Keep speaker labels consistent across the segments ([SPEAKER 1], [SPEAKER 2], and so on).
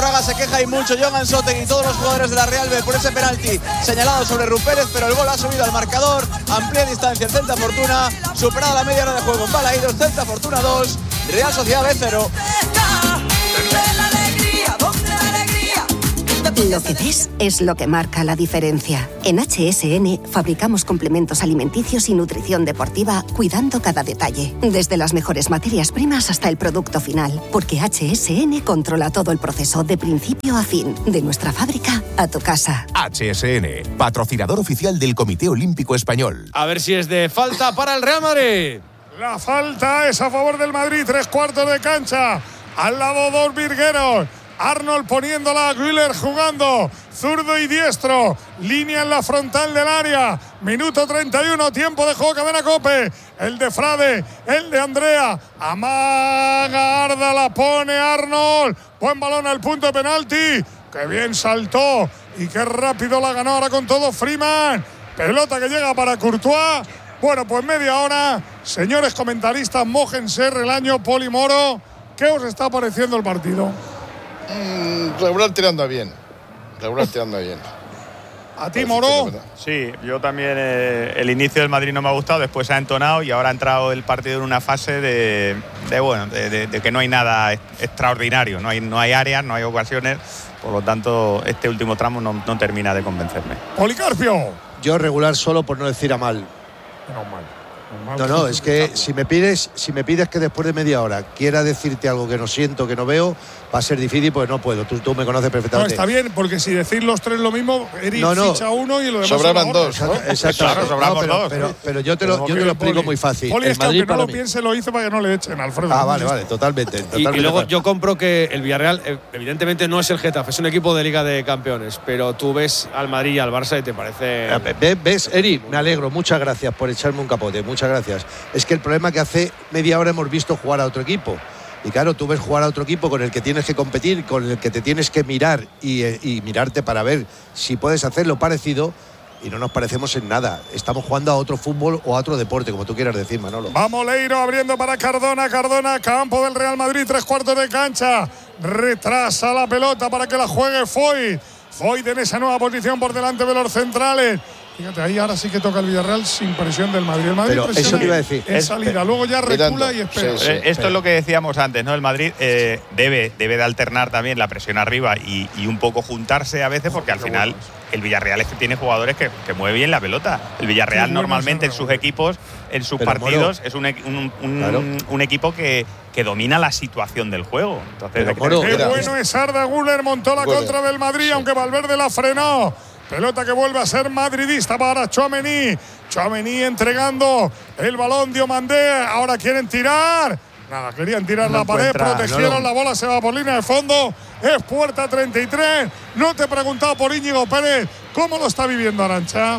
[SPEAKER 1] Fraga se queja y mucho, Jon Ansotegui y todos los jugadores de la Real B por ese penalti señalado sobre Rupérez, pero el gol ha subido al marcador, amplía distancia el Celta Fortuna, superada la media hora de juego en Balaídos, Celta Fortuna 2, Real Sociedad B 0.
[SPEAKER 2] Lo que ves es lo que marca la diferencia. En HSN fabricamos complementos alimenticios y nutrición deportiva cuidando cada detalle, desde las mejores materias primas hasta el producto final, porque HSN controla todo el proceso de principio a fin, de nuestra fábrica a tu casa.
[SPEAKER 3] HSN, patrocinador oficial del Comité Olímpico Español.
[SPEAKER 4] A ver si es de falta para el Real Madrid.
[SPEAKER 5] La falta es a favor del Madrid, 3/4 de cancha. Al lado dos virgueros. Arnold poniéndola, Güler jugando, zurdo y diestro, línea en la frontal del área, minuto 31, tiempo de juego, cadena COPE, el de Frade, el de Andrea, amaga Arda, la pone Arnold, buen balón al punto de penalti, que bien saltó y qué rápido la ganó ahora con todo Freeman, pelota que llega para Courtois. Bueno, pues media hora, señores comentaristas, mójense, Relaño, Poli, Moro, ¿qué os está pareciendo el partido?
[SPEAKER 6] Regular tirando bien.
[SPEAKER 5] ¿A ti, Moro?
[SPEAKER 7] Sí, yo también. El inicio del Madrid no me ha gustado, después ha entonado y ahora ha entrado el partido en una fase de que no hay nada extraordinario, no hay áreas, no hay ocasiones, por lo tanto este último tramo no termina de convencerme.
[SPEAKER 5] Policarpio.
[SPEAKER 8] Yo regular solo por no decir a mal. No, es que si me pides que después de media hora quiera decirte algo que no siento, que no veo, va a ser difícil porque no puedo. Tú me conoces perfectamente.
[SPEAKER 5] No, está bien, porque si decir los tres lo mismo, Eric ficha uno y lo demás
[SPEAKER 6] sobraban dos.
[SPEAKER 8] Exacto.
[SPEAKER 7] Claro, sobramos dos.
[SPEAKER 8] Pero yo te lo explico muy fácil.
[SPEAKER 5] Poli, es que aunque no lo piense, lo hice para que no le echen, Alfredo.
[SPEAKER 8] Vale, totalmente.
[SPEAKER 4] Y luego yo compro que el Villarreal, evidentemente no es el Getafe, es un equipo de Liga de Campeones, pero tú ves al Madrid y al Barça y te parece…
[SPEAKER 8] ¿Ves, Eric? Me alegro, muchas gracias por echarme un capote, muchas gracias. Es que el problema es que hace media hora hemos visto jugar a otro equipo. Y claro, tú ves jugar a otro equipo con el que tienes que competir, con el que te tienes que mirar y mirarte para ver si puedes hacerlo parecido, y no nos parecemos en nada. Estamos jugando a otro fútbol o a otro deporte, como tú quieras decir, Manolo.
[SPEAKER 5] Vamos, Leiro abriendo para Cardona, campo del Real Madrid, 3/4 de cancha. Retrasa la pelota para que la juegue Foyt en esa nueva posición por delante de los centrales. Fíjate, ahí ahora sí que toca el Villarreal sin presión del Madrid. El Madrid
[SPEAKER 8] pero eso te iba a decir.
[SPEAKER 5] En salida, luego ya recula y espera.
[SPEAKER 7] Esto es lo que decíamos antes, ¿no? El Madrid debe de alternar también la presión arriba y un poco juntarse a veces, porque al final el Villarreal es que tiene jugadores que mueve bien la pelota. El Villarreal normalmente en sus equipos, en sus partidos, es un equipo que domina la situación del juego. Entonces,
[SPEAKER 5] qué bueno es Arda Güler, montó la contra del Madrid, aunque Valverde la frenó. Pelota que vuelve a ser madridista para Tchouaméni. Tchouaméni entregando el balón, Diomandé. Ahora quieren tirar. Nada, querían tirar la pared, protegieron la bola, se va por línea de fondo. Es puerta 33. No te he preguntado por Íñigo Pérez. ¿Cómo lo está viviendo, Arantxa?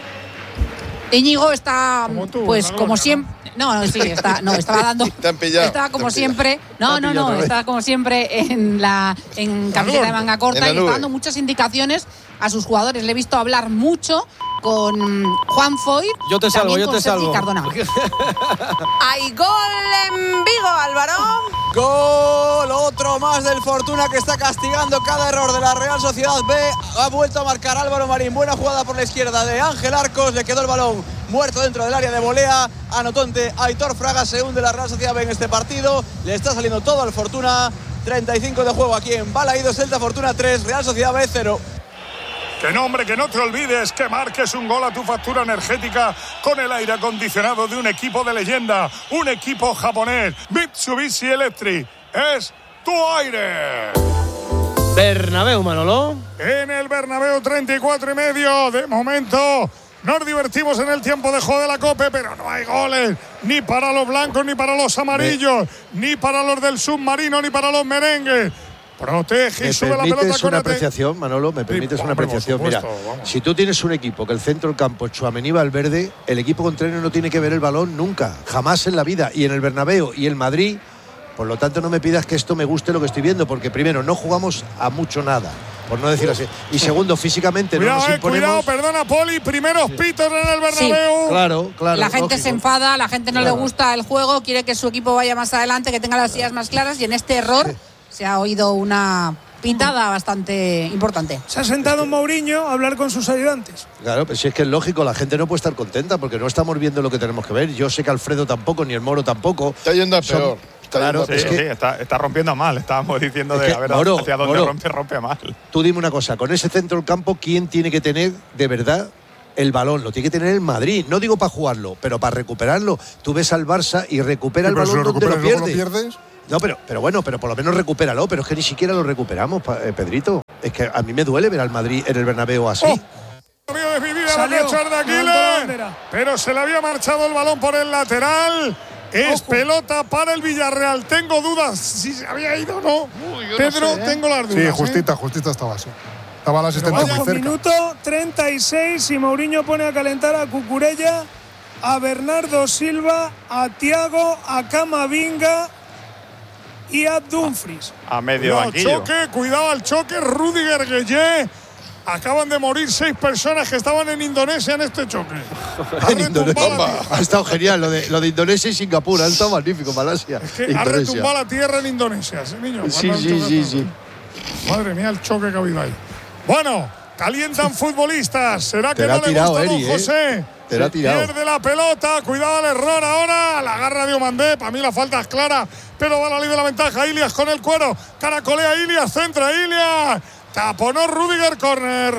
[SPEAKER 9] Íñigo está, pues como siempre. Estaba dando. Estaba como siempre. Estaba como siempre en camiseta de manga corta y está dando muchas indicaciones a sus jugadores. Le he visto hablar mucho con Juan Foyt.
[SPEAKER 4] Yo te salvo.
[SPEAKER 10] Hay gol en Vigo, Álvaro.
[SPEAKER 1] Gol, otro más del Fortuna, que está castigando cada error de la Real Sociedad B. Ha vuelto a marcar Álvaro Marín. Buena jugada por la izquierda de Ángel Arcos. Le quedó el balón muerto dentro del área de volea. Anotó ante Aitor Fraga. Se hunde la Real Sociedad B en este partido. Le está saliendo todo al Fortuna. 35 de juego aquí en Balaídos. Celta Fortuna 3, Real Sociedad B 0.
[SPEAKER 5] Que no, hombre, que no te olvides que marques un gol a tu factura energética con el aire acondicionado de un equipo de leyenda, un equipo japonés. Mitsubishi Electric es tu aire.
[SPEAKER 4] Bernabéu, Manolo.
[SPEAKER 5] En el Bernabéu, 34,5. De momento nos divertimos en el tiempo de juego de la COPE, pero no hay goles ni para los blancos, ni para los amarillos, ni para los del submarino, ni para los merengues. Protege y sube la pelota. ¿Me permites
[SPEAKER 8] una apreciación, Manolo? ¿Me permites una apreciación? Mira, si tú tienes un equipo que el centro del campo es Tchouaméni, Valverde, el equipo contrario no tiene que ver el balón nunca, jamás en la vida. Y en el Bernabéu y el Madrid, por lo tanto no me pidas que esto me guste lo que estoy viendo, porque primero, no jugamos a mucho nada, por no decir así. Y segundo, físicamente no nos imponemos.
[SPEAKER 5] Cuidado, perdona, Poli, primeros pitos en el Bernabéu.
[SPEAKER 8] Sí, claro.
[SPEAKER 9] La gente se enfada, la gente no le gusta el juego, quiere que su equipo vaya más adelante, que tenga las ideas más claras, y en este error… Se ha oído una pintada bastante importante.
[SPEAKER 11] Se ha sentado Mourinho a hablar con sus ayudantes.
[SPEAKER 8] Claro, pero si es que es lógico, la gente no puede estar contenta porque no estamos viendo lo que tenemos que ver. Yo sé que Alfredo tampoco, ni el Moro tampoco.
[SPEAKER 6] Está yendo a peor.
[SPEAKER 8] Claro,
[SPEAKER 7] sí, está rompiendo mal. Estábamos diciendo de a ver hacia dónde rompe mal.
[SPEAKER 8] Tú dime una cosa, con ese centro del campo, ¿quién tiene que tener de verdad el balón? Lo tiene que tener el Madrid. No digo para jugarlo, pero para recuperarlo. Tú ves al Barça y recupera el balón donde lo pierdes. No, pero bueno, pero por lo menos recupéralo. Pero es que ni siquiera lo recuperamos, Pedrito. Es que a mí me duele ver al Madrid en el Bernabéu así.
[SPEAKER 5] De mi vida, de Aquiles, pero se le había marchado el balón por el lateral. Es pelota para el Villarreal. Tengo dudas si se había ido o no. Pedro, no sé, tengo las dudas.
[SPEAKER 12] Sí, justita estaba así. Estaba el asistente muy cerca.
[SPEAKER 11] Minuto 36 y Mourinho pone a calentar a Cucurella, a Bernardo Silva, a Thiago, a Camavinga y a Dumfries.
[SPEAKER 7] A medio banquillo.
[SPEAKER 5] Cuidado al choque, Rudiger Gueye. Acaban de morir 6 personas que estaban en Indonesia en este choque.
[SPEAKER 8] Ha estado genial lo de Indonesia y Singapur. Ha estado magnífico, Malasia.
[SPEAKER 5] Es que ha retumbado la tierra en Indonesia, ese niño.
[SPEAKER 8] Sí.
[SPEAKER 5] Madre mía, el choque que ha habido ahí. Bueno, calientan futbolistas. ¿Será que no le gusta a don José?
[SPEAKER 8] Te la ha tirado.
[SPEAKER 5] Pierde la pelota. Cuidado al error ahora. La agarra de Omandé. Para mí la falta es clara, pero va a la ley de la ventaja. Ilias con el cuero. Caracolea Ilias. Centra Ilias. Taponó Rudiger, córner.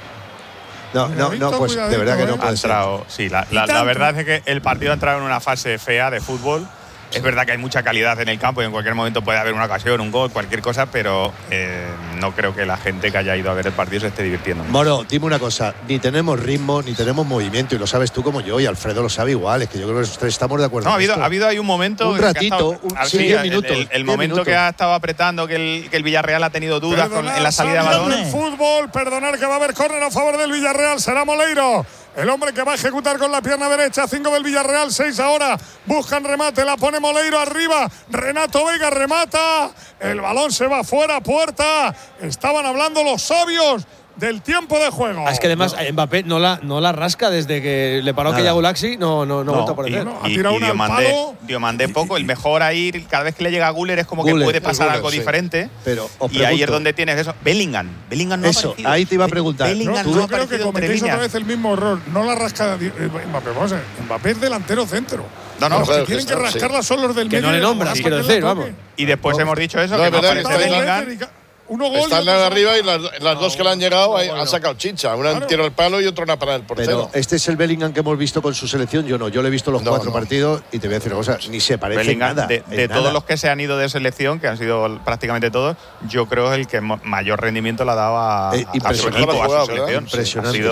[SPEAKER 8] No, pues de verdad que no puede ser.
[SPEAKER 7] Sí, la verdad es que el partido ha entrado en una fase fea de fútbol. Es verdad que hay mucha calidad en el campo y en cualquier momento puede haber una ocasión, un gol, cualquier cosa, pero no creo que la gente que haya ido a ver el partido se esté divirtiendo.
[SPEAKER 8] Moro, dime una cosa, ni tenemos ritmo, ni tenemos movimiento, y lo sabes tú como yo, y Alfredo lo sabe igual, es que yo creo que los tres estamos de acuerdo.
[SPEAKER 7] No, ha habido ahí un momento.
[SPEAKER 8] Un ratito, 10 minutos.
[SPEAKER 7] El momento que ha estado apretando, que el Villarreal ha tenido dudas en la salida de balón.
[SPEAKER 5] El fútbol, perdonar que va a haber córner a favor del Villarreal, será Moleiro. El hombre que va a ejecutar con la pierna derecha. 5 del Villarreal, 6 ahora. Buscan remate, la pone Moleiro arriba. Renato Veiga remata. El balón se va fuera, puerta. Estaban hablando los sabios del tiempo de juego.
[SPEAKER 4] Es que además Mbappé no la rasca desde que le paró aquella Gulaxi, no ha vuelto a aparecer.
[SPEAKER 5] Ha tirado una al palo.
[SPEAKER 7] Diomandé poco. El mejor ahí, cada vez que le llega a Güler es como que puede pasar algo diferente.
[SPEAKER 8] Pero
[SPEAKER 7] y ahí es donde tienes eso. Bellingham no ha aparecido.
[SPEAKER 8] Ahí te iba a preguntar.
[SPEAKER 5] Yo creo que cometéis otra vez el mismo error. No la rasca Mbappé. Vamos a ver, Mbappé es delantero centro.
[SPEAKER 7] No,
[SPEAKER 5] los que tienen que rascarla son los del medio.
[SPEAKER 4] Que no le nombras, quiero decir, vamos.
[SPEAKER 7] Y después hemos dicho eso, que no aparece Bellingham.
[SPEAKER 6] Están arriba y las dos que le han llegado han sacado chicha. Una en tiro al palo y otra una para el portero.
[SPEAKER 8] Pero este es el Bellingham que hemos visto con su selección. Yo no, yo le he visto los 4 partidos y te voy a decir una cosa, ni se parece
[SPEAKER 7] Bellingham,
[SPEAKER 8] nada.
[SPEAKER 7] De todos los que se han ido de selección, que han sido prácticamente todos, yo creo el que mayor rendimiento le ha dado a su equipo, a su selección.
[SPEAKER 8] Impresionante.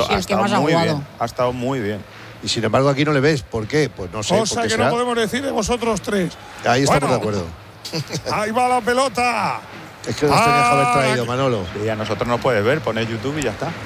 [SPEAKER 7] Ha estado muy bien.
[SPEAKER 8] Y sin embargo aquí no le ves. ¿Por qué? Pues no sé.
[SPEAKER 5] Cosa que no podemos decir de vosotros tres.
[SPEAKER 8] Ahí estamos de acuerdo.
[SPEAKER 5] Ahí va la pelota.
[SPEAKER 8] Es que los tenías que haber traído, Manolo.
[SPEAKER 7] Y a nosotros no puedes ver, pones YouTube y ya está.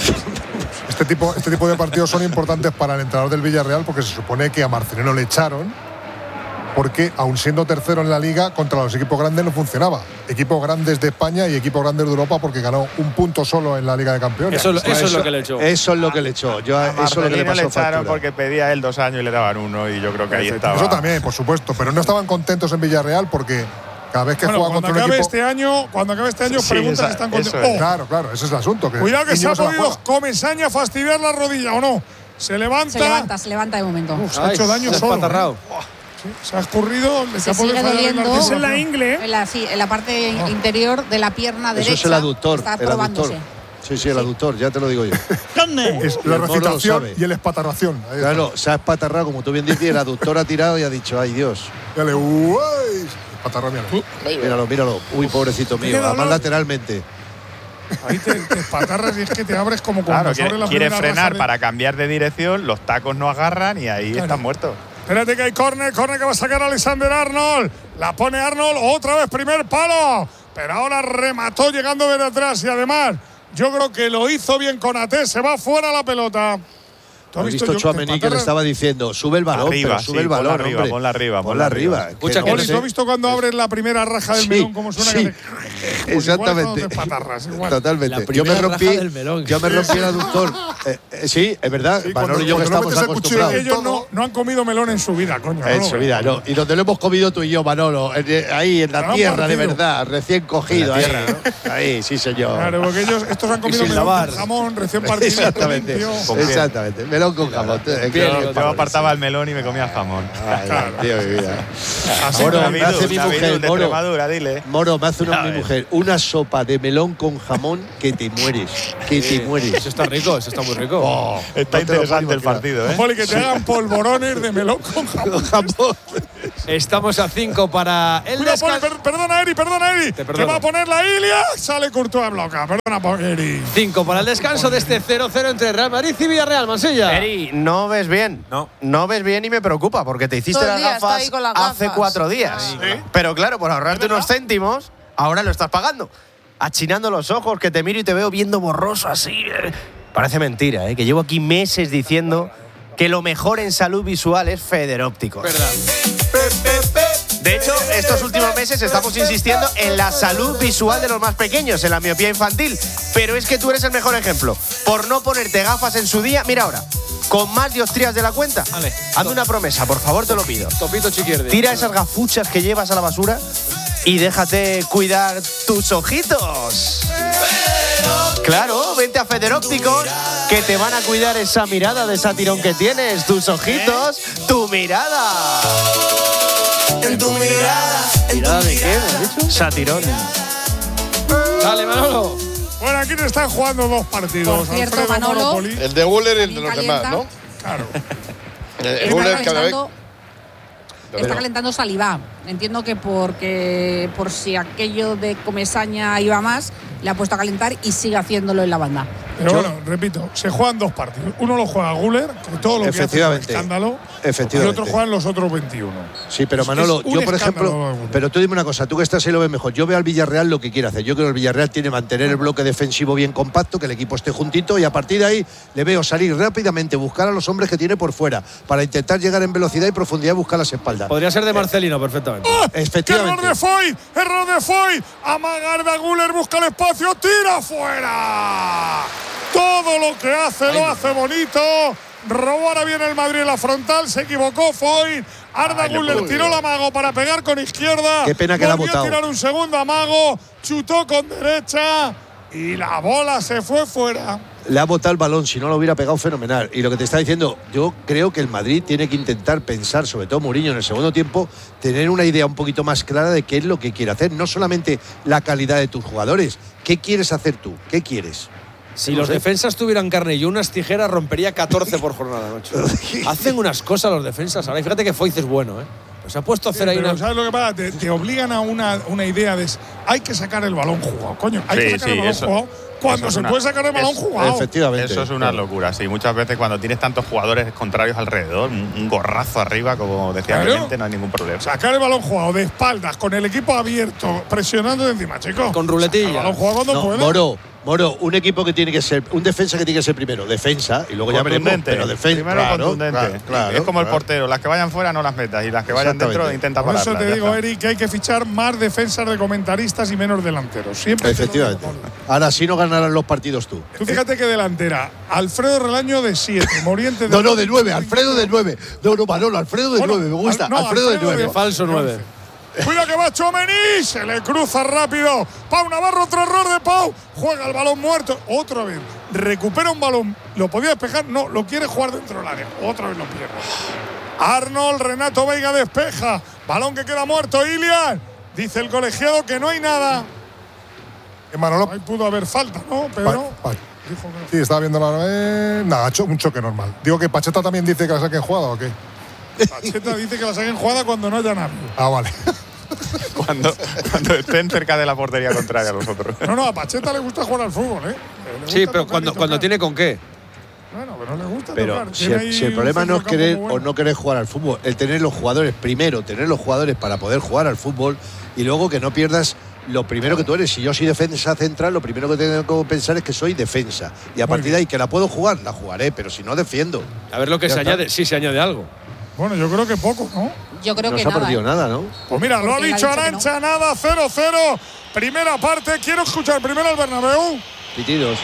[SPEAKER 12] Este tipo de partidos son importantes para el entrenador del Villarreal porque se supone que a Marcelino le echaron porque, aun siendo tercero en la Liga, contra los equipos grandes no funcionaba. Equipos grandes de España y equipos grandes de Europa porque ganó un punto solo en la Liga de Campeones.
[SPEAKER 4] Eso es lo que le echó.
[SPEAKER 8] Eso es lo que le echó. Eso es lo que le pasó.
[SPEAKER 7] Le echaron porque pedía él 2 años y le daban 1 y yo creo que ahí estaba.
[SPEAKER 12] Eso también, por supuesto, pero no estaban contentos en Villarreal porque cada vez que juega contra un equipo…
[SPEAKER 5] Cuando acabe este año, preguntas si están contentos.
[SPEAKER 12] Claro, ese es el asunto.
[SPEAKER 5] Cuidado que se ha podido Comesaña fastidiar la rodilla, ¿o no? Se levanta.
[SPEAKER 9] Se levanta de momento.
[SPEAKER 5] Se ha hecho daño solo. Se ha escurrido.
[SPEAKER 9] Se sigue doliendo.
[SPEAKER 11] Es en la ingle.
[SPEAKER 9] En la parte interior de la pierna derecha.
[SPEAKER 8] Eso es el aductor.
[SPEAKER 9] Está probándose.
[SPEAKER 8] Sí, el aductor, ya te lo digo yo.
[SPEAKER 12] Es la recitación y el espatarración.
[SPEAKER 8] Claro, se ha espatarrado, como tú bien dices, el aductor ha tirado y ha dicho, ay Dios.
[SPEAKER 12] Dale,
[SPEAKER 8] Míralo. Uy, pobrecito mío. Además lateralmente.
[SPEAKER 5] Ahí te espatarras y es que te abres como cuando
[SPEAKER 7] claro,
[SPEAKER 5] la
[SPEAKER 7] quiere frenar para cambiar de dirección, los tacos no agarran y ahí estás muerto.
[SPEAKER 5] Espérate que hay córner que va a sacar Alexander Arnold. La pone Arnold, otra vez primer palo. Pero ahora remató llegando desde atrás y además yo creo que lo hizo bien con Ate. Se va fuera la pelota.
[SPEAKER 8] He visto Tchouaméni que le estaba diciendo, sube el balón,
[SPEAKER 7] arriba,
[SPEAKER 8] pero sube el balón,
[SPEAKER 7] arriba,
[SPEAKER 8] hombre.
[SPEAKER 7] Ponla arriba.
[SPEAKER 5] Escucha, ¿tú has visto cuando abres la primera raja del melón cómo suena?
[SPEAKER 8] Sí, exactamente. Totalmente. Yo me rompí el aductor. Sí, es verdad. Manolo y yo que estamos acostumbrados.
[SPEAKER 5] Ellos no han comido melón en su vida, coño.
[SPEAKER 8] En su vida, no. Y donde lo hemos comido tú y yo, Manolo, ahí en la tierra, de verdad, recién cogido. Ahí, sí, señor.
[SPEAKER 5] Claro, porque estos han comido melón con jamón, recién partido.
[SPEAKER 8] Exactamente. Melón con jamón.
[SPEAKER 7] Yo apartaba el melón y me comía jamón.
[SPEAKER 8] Tío, mi vida.
[SPEAKER 7] Moro,
[SPEAKER 8] me hace mi mujer,
[SPEAKER 7] Moro,
[SPEAKER 8] me hace mi mujer una sopa de melón con jamón que te mueres.
[SPEAKER 4] Eso está rico, eso está muy rico.
[SPEAKER 7] Está interesante el partido, ¿eh?
[SPEAKER 5] Poli, que te hagan polvorones de melón con jamón.
[SPEAKER 4] Estamos a 5 para el descanso.
[SPEAKER 5] Perdona, Eri. Que va a poner la Ilia. Sale Courtois bloca. Perdona, Eri.
[SPEAKER 4] 5 para el descanso de este 0-0 entre Real Madrid y Villarreal. Mansilla.
[SPEAKER 13] Eri, no ves bien. No ves bien y me preocupa porque te hiciste las gafas hace 4 días. ¿Sí? Pero claro, por ahorrarte unos céntimos, ahora lo estás pagando. Achinando los ojos, que te miro y te veo viendo borroso así. Parece mentira, que llevo aquí meses diciendo que lo mejor en salud visual es Federópticos.
[SPEAKER 4] ¿Verdad?
[SPEAKER 13] De hecho, estos últimos meses estamos insistiendo en la salud visual de los más pequeños, en la miopía infantil. Pero es que tú eres el mejor ejemplo. Por no ponerte gafas en su día, mira ahora, con más dioptrías de la cuenta.
[SPEAKER 4] Vale.
[SPEAKER 13] Hazme una promesa, por favor, te lo pido.
[SPEAKER 4] Topito Chiquierdi.
[SPEAKER 13] Tira esas gafuchas que llevas a la basura y déjate cuidar tus ojitos. Claro, vente a Federópticos, que te van a cuidar esa mirada de satirón que tienes, tus ojitos, tu mirada.
[SPEAKER 14] En tu mirada.
[SPEAKER 13] ¿Mirada de qué, me has dicho? Satirón.
[SPEAKER 4] Dale, Manolo.
[SPEAKER 5] Bueno, aquí te están jugando 2 partidos.
[SPEAKER 9] Por cierto, Manolo,
[SPEAKER 6] el de Guller y el de los demás, ¿no?
[SPEAKER 5] Claro.
[SPEAKER 6] El Guller cada vez.
[SPEAKER 9] Está calentando Saliba. Entiendo que por si aquello de Comesaña iba más, le ha puesto a calentar y sigue haciéndolo en la banda.
[SPEAKER 5] Pero bueno, repito, se juegan 2 partidos. Uno lo juega Guller, que todo lo que hace es un escándalo. Y otro juegan los otros 21.
[SPEAKER 8] Sí, pero Manolo, yo por ejemplo, pero tú dime una cosa, tú que estás ahí lo ves mejor. Yo veo al Villarreal lo que quiere hacer. Yo creo que el Villarreal tiene que mantener el bloque defensivo bien compacto, que el equipo esté juntito y a partir de ahí le veo salir rápidamente, buscar a los hombres que tiene por fuera para intentar llegar en velocidad y profundidad y buscar las espaldas.
[SPEAKER 4] Podría ser de Marcelino perfectamente.
[SPEAKER 8] Efectivamente.
[SPEAKER 5] Error de Foy. Amagarda Guller, busca el espacio, tira fuera. Todo lo que hace lo hace bonito. Robó ahora bien el Madrid en la frontal, se equivocó Foy. Arda Güler tiró el amago para pegar con izquierda.
[SPEAKER 8] Qué pena que la ha botado.
[SPEAKER 5] Volvió a tirar un segundo amago, chutó con derecha y la bola se fue fuera.
[SPEAKER 8] Le ha botado el balón, si no lo hubiera pegado fenomenal. Y lo que te está diciendo, yo creo que el Madrid tiene que intentar pensar, sobre todo Mourinho en el segundo tiempo, tener una idea un poquito más clara de qué es lo que quiere hacer. No solamente la calidad de tus jugadores. ¿Qué quieres hacer tú? ¿Qué quieres?
[SPEAKER 4] Si los defensas tuvieran carne y unas tijeras, rompería 14 por jornada, macho. Hacen unas cosas los defensas ahora. Y fíjate que Foyth es bueno, ¿eh? Pues se ha puesto a hacer ahí una…
[SPEAKER 5] ¿Sabes lo que pasa? Te obligan a una idea de… Hay que sacar el balón jugado, coño. Hay que sacar el balón jugado cuando se puede sacar el balón jugado.
[SPEAKER 8] Efectivamente.
[SPEAKER 7] Eso es una locura, sí. Muchas veces cuando tienes tantos jugadores contrarios alrededor, un gorrazo arriba, como decía Clemente, no hay ningún problema.
[SPEAKER 5] Sacar el balón jugado de espaldas, con el equipo abierto, presionando de encima, chicos.
[SPEAKER 4] Con ruletilla.
[SPEAKER 5] El balón jugado cuando puede.
[SPEAKER 8] Moro, un equipo que tiene que ser, un defensa que tiene que ser primero, defensa, y luego ya veremos, pero defensa.
[SPEAKER 7] Primero contundente. Claro, es como el portero, las que vayan fuera no las metas y las que vayan dentro intenta pararlas.
[SPEAKER 5] Por eso te digo, Eric, que hay que fichar más defensas de comentaristas y menos delanteros. Siempre.
[SPEAKER 8] Efectivamente. Ahora sí no ganarán los partidos tú.
[SPEAKER 5] Tú fíjate que delantera, Alfredo Relaño de 7, Moriente de…
[SPEAKER 8] No, de 9, Alfredo de 9. No, Manolo, Alfredo de 9, me gusta. Alfredo de 9.
[SPEAKER 4] Falso 9.
[SPEAKER 5] Cuida que va Tchouaméni, se le cruza rápido. Pau Navarro, otro error de Pau. Juega el balón muerto, otra vez. Recupera un balón, lo podía despejar, no, lo quiere jugar dentro del área. Otra vez lo pierde. Arnold, Renato Veiga despeja. Balón que queda muerto, Ilian. Dice el colegiado que no hay nada.
[SPEAKER 12] Manolo.
[SPEAKER 5] Ahí pudo haber falta, ¿no, Pedro?
[SPEAKER 12] Vale. Sí, estaba viendo la… Nada, un choque normal. Digo que Pacheta también dice que la saquen jugada o qué.
[SPEAKER 5] Pacheta dice que la saquen jugada cuando no haya nadie.
[SPEAKER 12] Ah, vale.
[SPEAKER 7] cuando estén cerca de la portería contraria a nosotros.
[SPEAKER 5] No, a Pacheta le gusta jugar al fútbol, ¿eh?
[SPEAKER 4] Sí, pero cuando tiene con qué.
[SPEAKER 5] Bueno, pero no le gusta
[SPEAKER 8] pero
[SPEAKER 5] tocar.
[SPEAKER 8] Si el problema no es querer o no querer jugar al fútbol, el tener los jugadores primero, tener los jugadores para poder jugar al fútbol y luego que no pierdas lo primero que tú eres, si yo soy defensa central, lo primero que tengo que pensar es que soy defensa. Y a partir de ahí, que la puedo jugar, la jugaré, pero si no, defiendo.
[SPEAKER 4] A ver lo que se añade, si se añade algo.
[SPEAKER 5] Bueno, yo creo que poco, ¿no?
[SPEAKER 9] Yo creo
[SPEAKER 8] no
[SPEAKER 9] que
[SPEAKER 8] se ha
[SPEAKER 9] nada.
[SPEAKER 8] perdido nada, ¿no?
[SPEAKER 5] Pues mira, lo ha dicho Arantxa, nada, 0-0. Primera parte, quiero escuchar primero al Bernabéu.
[SPEAKER 8] Pitidos.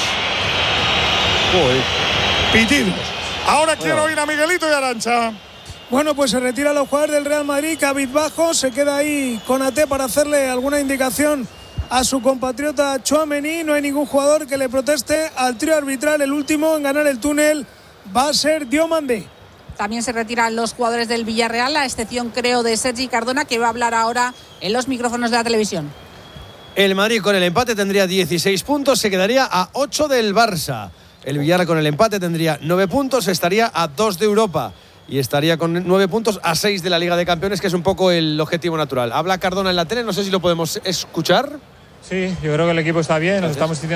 [SPEAKER 5] Pitidos. Ahora quiero oír a Miguelito y Arantxa.
[SPEAKER 11] Bueno, pues se retiran los jugadores del Real Madrid, cabizbajo, se queda ahí Konaté para hacerle alguna indicación a su compatriota Tchouaméni. No hay ningún jugador que le proteste al trío arbitral. El último en ganar el túnel va a ser Diomandé.
[SPEAKER 9] También se retiran los jugadores del Villarreal, a excepción, creo, de Sergi Cardona, que va a hablar ahora en los micrófonos de la televisión.
[SPEAKER 4] El Madrid con el empate tendría 16 puntos, se quedaría a 8 del Barça. El Villarreal con el empate tendría 9 puntos, estaría a 2 de Europa. Y estaría con 9 puntos a 6 de la Liga de Campeones, que es un poco el objetivo natural. Habla Cardona en la tele, no sé si lo podemos escuchar.
[SPEAKER 15] Sí, yo creo que el equipo está bien, nos estamos sintiendo